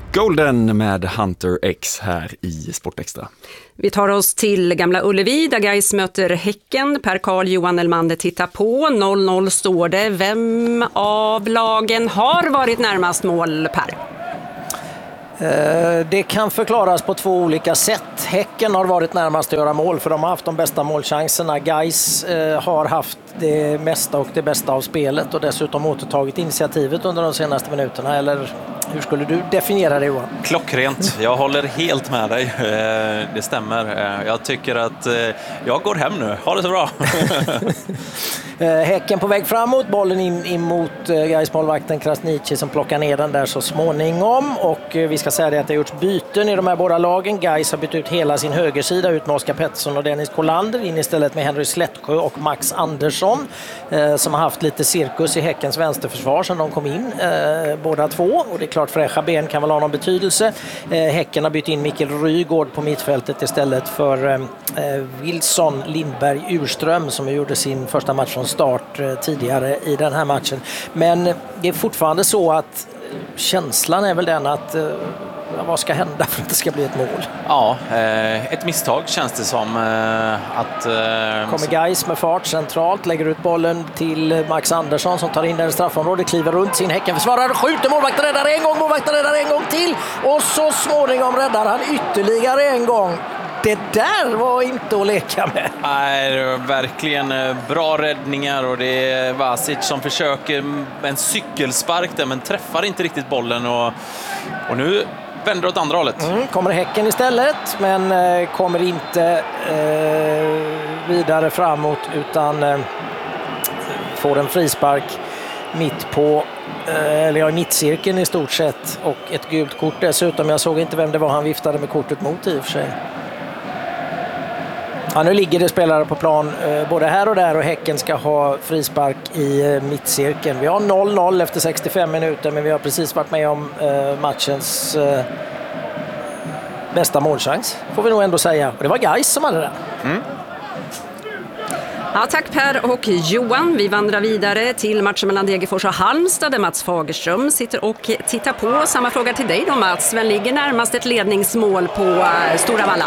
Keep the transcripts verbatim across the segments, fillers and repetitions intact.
Golden med Hunter X här i Sportextra. Vi tar oss till Gamla Ullevi där Gais möter Häcken. Per Karl Johan Elmander tittar på. noll noll står det. Vem av lagen har varit närmast mål, Per? Det kan förklaras på två olika sätt. Häcken har varit närmast att göra mål för de har haft de bästa målchanserna. Gais har haft det mesta och det bästa av spelet och dessutom återtagit initiativet under de senaste minuterna. Eller hur skulle du definiera det, Johan? Klockrent. Jag håller helt med dig. Det stämmer. Jag tycker att jag går hem nu. Ha det så bra. Häcken på väg framåt. Bollen in emot Gais målvakten Krasniqi som plockar ner den där så småningom. Och vi ska säga det att det har gjorts byten i de här båda lagen. Gais har bytt ut hela sin högersida ut med Oskar Pettersson och Dennis Kolander in istället med Henry Slättsjö och Max Andersson som har haft lite cirkus i Häckens vänsterförsvar sedan de kom in båda två. Och det är klart fräscha ben kan väl ha någon betydelse. Häcken har bytt in Mikael Rygård på mittfältet istället för Wilson Lindberg Urström som gjorde sin första match från start tidigare i den här matchen. Men det är fortfarande så att känslan är väl den att vad ska hända för att det ska bli ett mål? Ja, ett misstag känns det som att... Kommer Gais med fart centralt, lägger ut bollen till Max Andersson som tar in den i straffområdet, kliver runt sin Häckenförsvarare, skjuter, målvakten räddar en gång, målvakten räddar en gång till och så småningom räddar han ytterligare en gång. Det där var inte att leka med. Nej, det var verkligen bra räddningar och det är Vasic som försöker en cykelspark där men träffar inte riktigt bollen och, och nu vänder det åt andra hållet. Mm, kommer Häcken istället men eh, kommer inte eh, vidare framåt utan eh, får en frispark mitt på eh, eller ja, mittcirkeln i stort sett och ett gult kort dessutom. Jag såg inte vem det var han viftade med kortet mot i och för sig. Ja, nu ligger det spelare på plan eh, både här och där och Häcken ska ha frispark i eh, mittcirkeln. Vi har noll noll efter sextiofem minuter men vi har precis varit med om eh, matchens eh, bästa målchans får vi nog ändå säga. Och det var Gais som hade den. Mm. Ja, tack Per och Johan. Vi vandrar vidare till matchen mellan Degerfors och Halmstad där Mats Fagerström sitter och tittar på. Samma fråga till dig då Mats. Vem ligger närmast ett ledningsmål på uh, Stora Valla?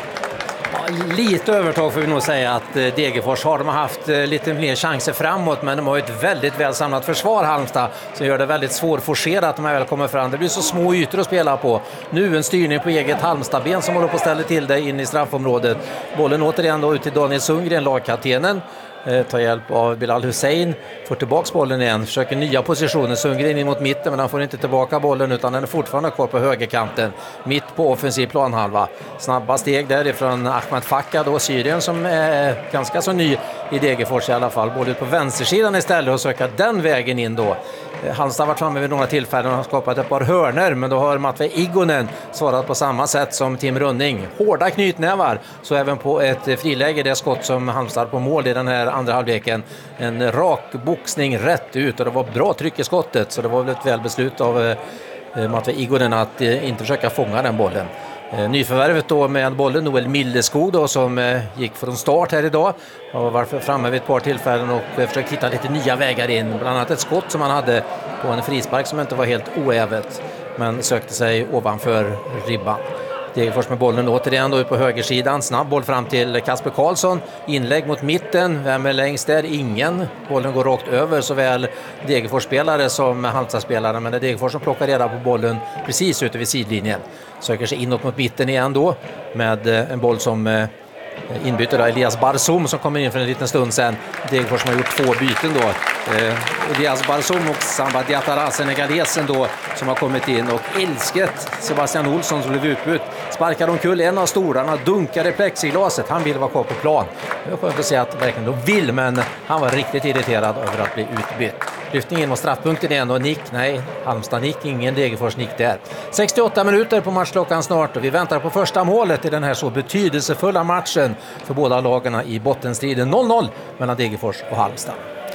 Lite övertag får vi nog säga att Degerfors har de har haft lite mer chanser framåt men de har ett väldigt väl samlat försvar Halmstad som gör det väldigt svårforcerat när man väl kommer fram. Det blir så små ytor att spela på. Nu en styrning på eget Halmstadben som håller på att ställa till det in i straffområdet. Bollen återigen då ut till Daniel Sundgren, lagkaptenen. Tar hjälp av Bilal Hussein, får tillbaka bollen igen, försöker nya positioner, Sundgren in mot mitten men han får inte tillbaka bollen utan den är fortfarande kvar på högerkanten, mitt på offensiv planhalva. Snabba steg därifrån Ahmed Fakka då, Syrien som är ganska så ny i Degerfors i alla fall, både på vänstersidan istället och söka den vägen in då. Halmstad har varit framme vid några tillfällen och har skapat ett par hörner men då har Matvei Igonen svarat på samma sätt som Tim Rönning. Hårda knytnävar, så även på ett friläge det skott som Halmstad på mål i den här andra halvleken. En rak boxning rätt ut och det var bra tryck i skottet så det var väl ett väl beslut av eh, Matvei Igonen att eh, inte försöka fånga den bollen. Eh, nyförvärvet då med bollen Noel Mildeskog då som eh, gick från start här idag och var framme vid ett par tillfällen och eh, försökte hitta lite nya vägar in. Bland annat ett skott som han hade på en frispark som inte var helt oävet men sökte sig ovanför ribban. Degerfors med bollen återigen då ut på högersidan. Snabb boll fram till Kasper Karlsson. Inlägg mot mitten. Vem är längst där? Ingen. Bollen går rakt över såväl Degerfors-spelare som Halmstad-spelare. Men det är Degerfors som plockar reda på bollen precis ute vid sidlinjen. Söker sig inåt mot mitten igen då. Med en boll som inbyter då Elias Barsoum som kommer in för en liten stund sedan. Degerfors som har gjort två byten då. Eh, Elias Barsoum och Samba Diatara, senegalesen då som har kommit in och älsket Sebastian Olsson som blev utbytt. Sparkar omkull en av stolarna, dunkar i plexiglaset. Han vill vara kvar på plan. Jag får inte säga att verkligen de vill men han var riktigt irriterad över att bli utbytt. Lyftning in mot straffpunkten igen och nick, nej, Halmstad nick, ingen Degerfors nick där. sextioåtta minuter på matchklockan snart och vi väntar på första målet i den här så betydelsefulla matchen för båda lagarna i bottenstriden. noll noll mellan Degerfors och Halmstad.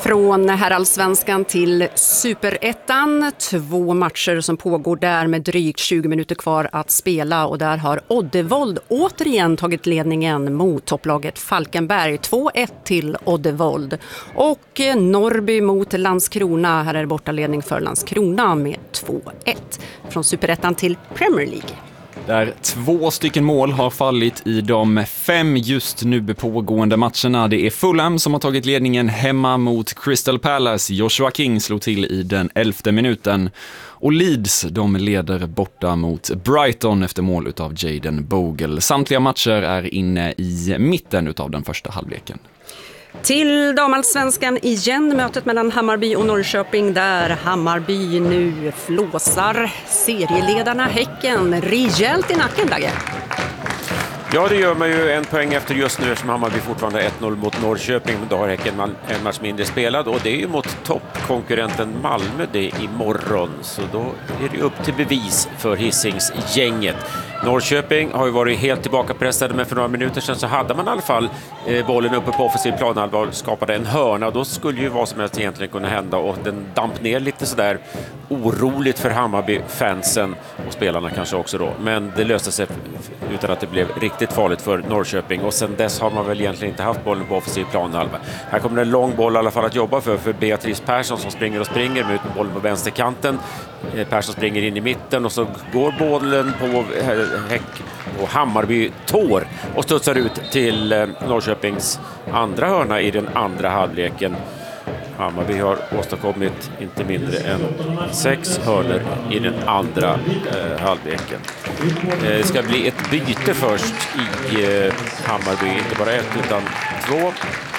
Från herrallsvenskan till superettan. Två matcher som pågår där med drygt tjugo minuter kvar att spela. Och där har Oddevold återigen tagit ledningen mot topplaget Falkenberg. två ett till Oddevold. Och Norrby mot Landskrona. Här är det bortaledning för Landskrona med två ett. Från superettan till Premier League. Där två stycken mål har fallit i de fem just nu pågående matcherna. Det är Fulham som har tagit ledningen hemma mot Crystal Palace. Joshua King slog till i den elfte minuten. Och Leeds, de leder borta mot Brighton efter mål utav Jaden Bogle. Samtliga matcher är inne i mitten utav den första halvleken. Till damallsvenskan igen, mötet mellan Hammarby och Norrköping där Hammarby nu flåsar serieledarna Häcken rejält i nacken, Dagge. Ja, det gör man ju en poäng efter just nu som Hammarby fortfarande ett noll mot Norrköping, men då har Häcken en match mindre spelad och det är ju mot toppkonkurrenten Malmö det imorgon, så då är det upp till bevis för Hisingsgänget. Norrköping har ju varit helt tillbakapressade, men för några minuter sedan så hade man i alla fall eh, bollen uppe på offensiv planhalva och skapade en hörna, och då skulle ju vad som helst egentligen kunna hända, och den damp ner lite sådär oroligt för Hammarby-fansen och spelarna kanske också då, men det löste sig utan att det blev riktigt farligt för Norrköping, och sen dess har man väl egentligen inte haft bollen på offensiv planhalva. Här kommer det en lång boll i alla fall att jobba för, för Beatrice Persson som springer och springer med bollen på vänsterkanten. Persson springer in i mitten och så går bollen på Häck och Hammarby tår och studsar ut till Norrköpings andra hörna i den andra halvleken. Hammarby har åstadkommit inte mindre än sex hörnor i den andra eh, halvleken. Eh, det ska bli ett byte först i eh, Hammarby, inte bara ett utan två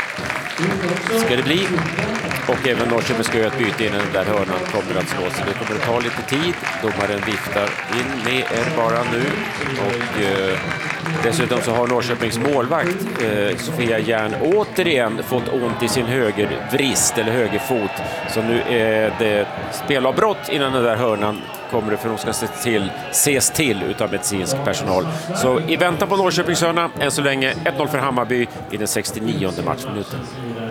ska det bli. Och även Norrköping ska göra ett byte innan den där hörnan kommer att slås. Det kommer att ta lite tid. Domaren viftar in med er bara nu. Och eh, dessutom så har Norrköpings målvakt eh, Sofia Järn återigen fått ont i sin höger vrist eller höger fot. Så nu är det spelavbrott innan den där hörnan kommer det, för de ska se till, ses till utav medicinsk personal. Så i väntan på Norrköpings hörna, än så länge ett noll för Hammarby i den sextionionde matchminuten.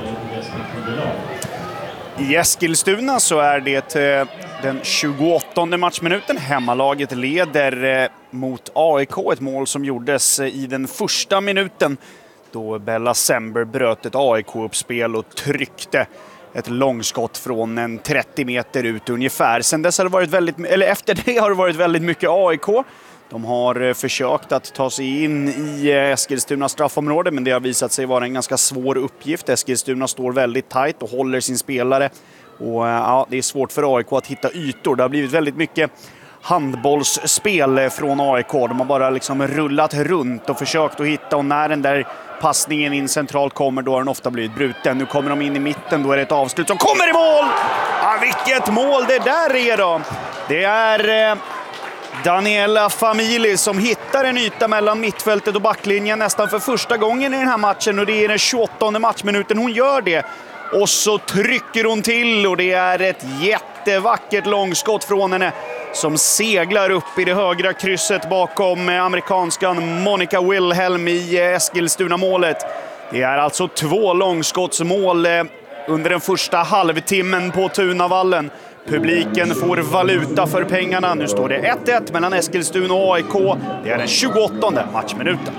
I Eskilstuna så är det eh, den tjugoåttonde matchminuten. Hemmalaget leder eh, mot A I K, ett mål som gjordes eh, i den första minuten då Bella Sember bröt ett A I K-uppspel och tryckte ett långskott från en trettio meter ut ungefär. Sen dess har det varit väldigt, eller efter det har det varit väldigt mycket A I K. De har försökt att ta sig in i Eskilstuna straffområde, men det har visat sig vara en ganska svår uppgift. Eskilstuna står väldigt tajt och håller sin spelare. Och ja, det är svårt för A I K att hitta ytor. Det har blivit väldigt mycket handbollsspel från A I K. De har bara liksom rullat runt och försökt att hitta, och när den där passningen in centralt kommer, då har den ofta blivit bruten. Nu kommer de in i mitten, då är det ett avslut som kommer i mål! Ja, vilket mål det där är då! Det är Eh, Daniela Famili som hittar en yta mellan mittfältet och backlinjen nästan för första gången i den här matchen, och det är den tjugoåttonde matchminuten hon gör det. Och så trycker hon till, och det är ett jättevackert långskott från henne som seglar upp i det högra krysset bakom amerikanskan Monica Wilhelm i Eskilstuna-målet. Det är alltså två långskottsmål under den första halvtimmen på Tunavallen. Publiken får valuta för pengarna. Nu står det ett ett mellan Eskilstuna och A I K. Det är den tjugoåttonde matchminuten.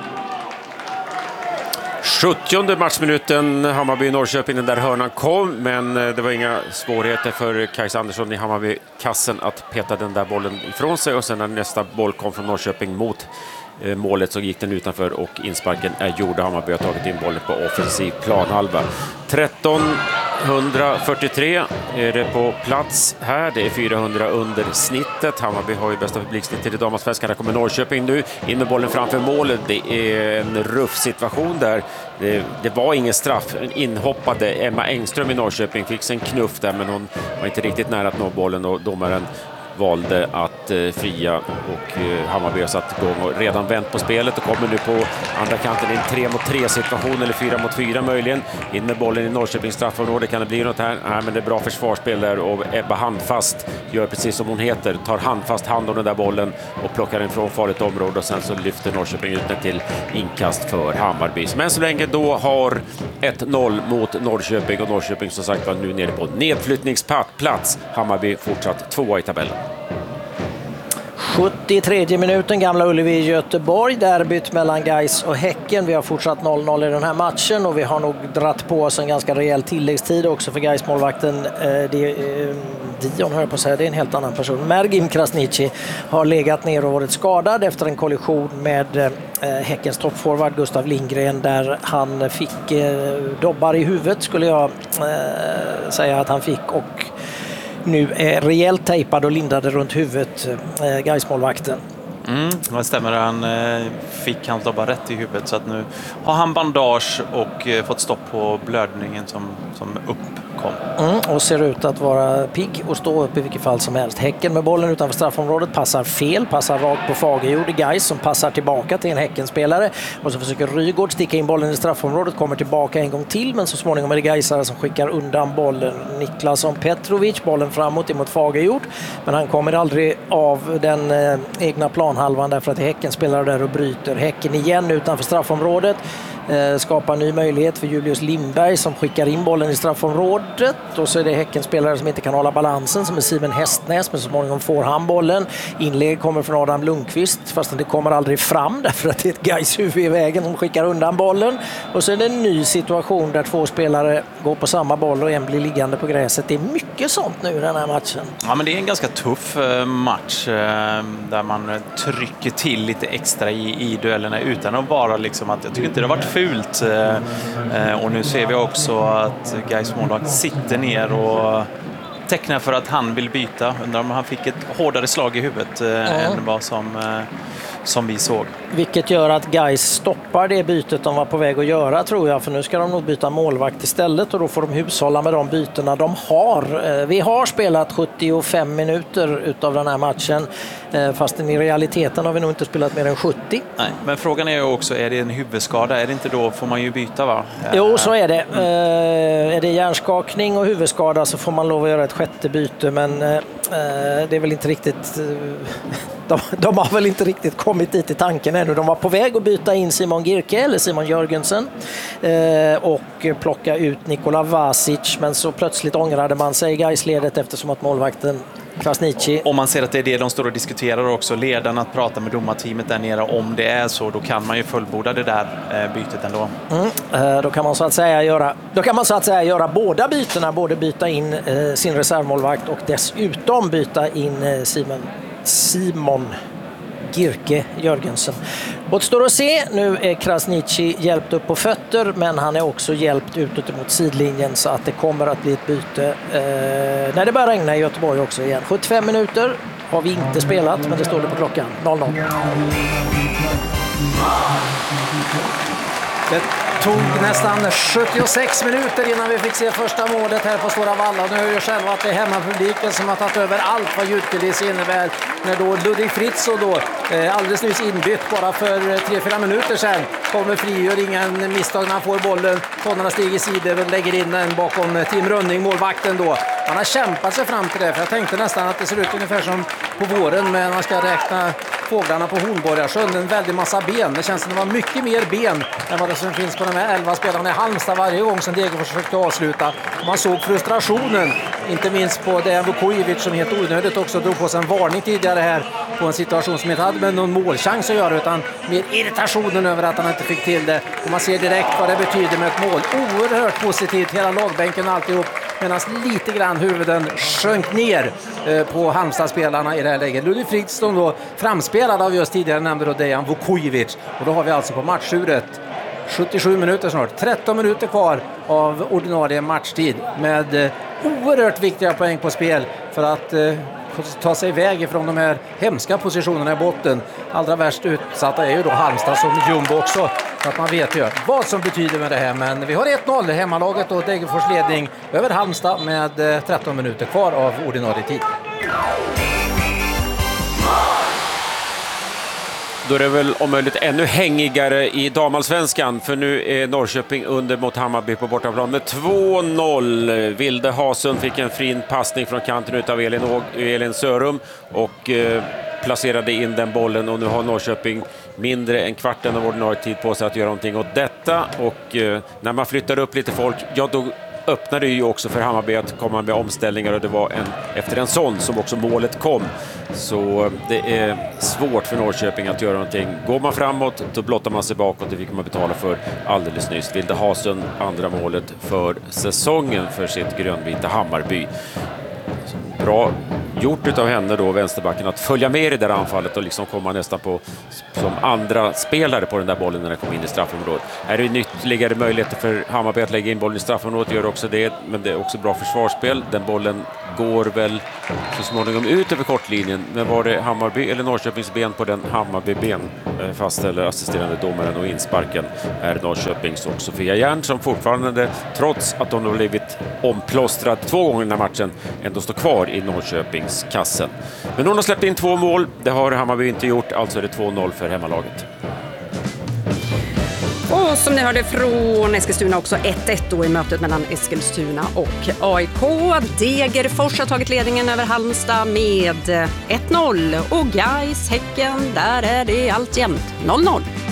sjuttionde matchminuten, Hammarby-Norrköping, den där hörnan kom, men det var inga svårigheter för Kajsa Andersson i Hammarby-kassen att peta den där bollen ifrån sig, och sen när nästa boll kom från Norrköping mot eh, målet så gick den utanför och insparken är gjord. Hammarby har tagit in bollen på offensiv planhalva. tretton fyrtiotre är det på plats här. Det är fyrahundra under snittet. Hammarby har ju bästa publiksnitt i damallsvenskan. Där kommer Norrköping nu in med bollen framför målet. Det är en ruff situation där. Det, det var ingen straff. En inhoppade Emma Engström i Norrköping fick sig en knuff där, men hon var inte riktigt nära att nå bollen, och domaren valde att eh, fria och eh, Hammarby har satt igång och redan vänt på spelet och kommer nu på andra kanten i en tre mot tre situation eller fyra mot fyra möjligen. In med bollen i Norrköpings straffområde, kan det bli något här? Nej, men det är bra försvarsspel där och Ebba handfast gör precis som hon heter, tar handfast hand om den där bollen och plockar den från farligt område och sen så lyfter Norrköping ut den till inkast för Hammarby. Men så länge då har ett noll mot Norrköping och Norrköping som sagt var nu nere på nedflyttningsplats. Hammarby fortsatt tvåa i tabellen. sjuttiotredje minuten, Gamla Ullevi i Göteborg, derbyt mellan Gais och Häcken. Vi har fortsatt noll noll i den här matchen och vi har nog dratt på oss en ganska rejäl tilläggstid också för Gais målvakten eh, det, eh, Dion hör jag på att säga, det är en helt annan person. Mergim Krasniqi har legat ner och varit skadad efter en kollision med eh, Häckens toppforward Gustav Lindgren där han fick eh, dobbar i huvudet skulle jag eh, säga att han fick och nu är rejält tejpad och lindade runt huvudet eh, Gais-målvakten. Mm, det stämmer, han eh, fick hans dobbar rätt i huvudet så att nu har han bandage och eh, fått stopp på blödningen som, som uppkom. Mm, och ser ut att vara pigg och stå upp i vilket fall som helst. Häcken med bollen utanför straffområdet passar fel, passar rakt på Fagerjord i Gais som passar tillbaka till en Häckenspelare och så försöker Rygård sticka in bollen i straffområdet, kommer tillbaka en gång till men så småningom är det Gaisare som skickar undan bollen. Niklasson Petrovic, bollen framåt emot Fagerjord men han kommer aldrig av den eh, egna planhalvan därför att det är Häckenspelare där och bryter. Häcken igen utanför straffområdet. Skapar ny möjlighet för Julius Lindberg som skickar in bollen i straffområdet och så är det Häckenspelare som inte kan hålla balansen som är Simon Hästnäs men så småningom får han bollen. Inlägg kommer från Adam Lundqvist fast det kommer aldrig fram därför att det är ett Gais huvud i vägen som skickar undan bollen och så är det en ny situation där två spelare går på samma boll och en blir liggande på gräset. Det är mycket sånt nu i den här matchen. Ja, men det är en ganska tuff match där man trycker till lite extra i, i duellerna utan att vara liksom att jag tycker inte det har varit fult. Och nu ser vi också att Gais målvakt sitter ner och tecknar för att han vill byta. Undrar om han fick ett hårdare slag i huvudet ja. än vad som, som vi såg. Vilket gör att Gais stoppar det bytet de var på väg att göra tror jag. För nu ska de nog byta målvakt istället och då får de hushålla med de bytena de har. Vi har spelat sjuttiofem minuter utav den här matchen. Fast i realiteten har vi nog inte spelat mer än sjuttio. Nej, men frågan är ju också, är det en huvudskada? Är det inte då får man ju byta va? Jo, så är det. Mm. Uh, är det hjärnskakning och huvudskada så får man lov att göra ett sjätte byte. Men uh, det är väl inte riktigt... Uh, de, de har väl inte riktigt kommit dit i tanken ännu. De var på väg att byta in Simon Girke eller Simon Jörgensen uh, och plocka ut Nikola Vasic. Men så plötsligt ångrade man sig i Gaisledet eftersom att målvakten Krasniqi. Om man ser att det är det de står och diskuterar också, ledarna att prata med domarteamet där nere, om det är så, då kan man ju fullborda det där bytet ändå. Mm, då kan man så att säga göra, då kan man så att säga göra båda bytena, både byta in eh, sin reservmålvakt och dessutom byta in eh, Simon, Simon Girke Jörgensen. Återstår att se, nu är Krasniqi hjälpt upp på fötter men han är också hjälpt utåt mot sidlinjen så att det kommer att bli ett byte eh, när det börjar regna i Göteborg också igen. sjuttiofem minuter har vi inte spelat men det står det på klockan noll noll. Det tog nästan sjuttiosex minuter innan vi fick se första målet här på Stora Valla. Nu är det själva att det är hemmapubliken som har tagit över allt vad ljudkuliss innebär. När då Ludvig Fritz och då eh, alldeles nyss inbytt bara för tre fyra minuter sedan kommer fri och ingen misstag när han får bollen. Tonarna stiger sidor och lägger in den bakom Tim Rönning, målvakten då. Han har kämpat sig fram till det för jag tänkte nästan att det ser ut ungefär som på våren men man ska räkna fåglarna på Hornborgarsjön, en väldig massa ben. Det känns som det var mycket mer ben än vad det som finns på de här elva spelarna i Halmstad varje gång som Degerfors försökte avsluta. Och man såg frustrationen, inte minst på Dejan Vukojevic som helt onödigt också drog på sig en varning tidigare här på en situation som inte hade med någon målchans att göra utan mer irritationen över att han inte fick till det. Och man ser direkt vad det betyder med ett mål. Oerhört positivt, hela lagbänken alltihop. Medan lite grann huvuden sjönk ner eh, på Halmstad-spelarna i det här läget. Ludvig Fritz då framspelad av just tidigare nämnde då Dejan Vukojevic. Och då har vi alltså på matchuret sjuttiosju minuter snart. tretton minuter kvar av ordinarie matchtid med eh, oerhört viktiga poäng på spel för att eh, ta sig iväg ifrån de här hemska positionerna i botten. Allra värst utsatta är ju då Halmstad som jumbo också. Så att man vet ju vad som betyder med det här. Men vi har ett noll hemmalaget och Degerfors ledning över Halmstad med tretton minuter kvar av ordinarie tid. då är det väl om möjligt ännu hängigare i damallsvenskan, för nu är Norrköping under mot Hammarby på bortaplan med två noll. Vilde Hasund fick en fin passning från kanten utav Elin, Elin Sörum och eh, placerade in den bollen, och nu har Norrköping mindre än kvarten av ordinarie tid på sig att göra någonting åt detta, och eh, när man flyttar upp lite folk, ja då öppnade ju också för Hammarby att komma med omställningar, och det var en, efter en sån som också målet kom. Så det är svårt för Norrköping att göra någonting. Går man framåt, då blottar man sig bakåt. Det fick man betala för alldeles nyss. Vilde Hasund andra målet för säsongen för sitt grönvita Hammarby. Bra gjort utav henne då, vänsterbacken, att följa med i det där anfallet och liksom komma nästan på som andra spelare på den där bollen när den kom in i straffområdet. Här är det ytterligare möjligheter för Hammarby att lägga in bollen i straffområdet, gör också det, men det är också bra försvarsspel. Den bollen går väl så småningom ut över kortlinjen, men var det Hammarby eller Norrköpings ben på den? Hammarby ben fastställer assisterande domaren, och insparken är Norrköpings och Sofia Järn, som fortfarande, trots att hon har blivit omplåstrad två gånger i den här matchen, ändå står kvar i Norrköpings kassen. Men hon har släppt in två mål, det har Hammarby inte gjort, alltså är det två noll för hemmalaget. Och som ni hörde från Eskilstuna också ett ett då i mötet mellan Eskilstuna och A I K. Degerfors har tagit ledningen över Halmstad med ett noll, och Gais Häcken, där är det alltjämt noll noll.